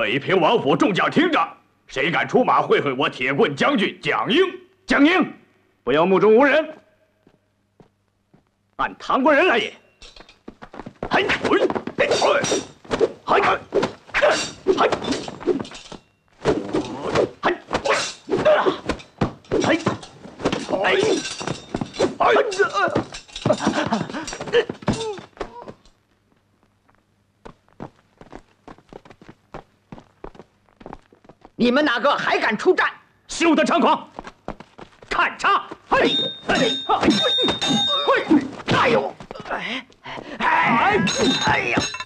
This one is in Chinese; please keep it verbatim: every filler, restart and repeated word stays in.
北平王府众将听着，谁敢出马会会我铁棍将军蒋英？蒋英，不要目中无人，按唐国人来也。嘿，嘿，嘿，嘿，嘿。 嘿，嘿，嘿，哎，哎， 你们哪个还敢出战？ 休得猖狂！看叉！嘿，嘿，嘿，嘿，哎呦，哎，哎，哎呀！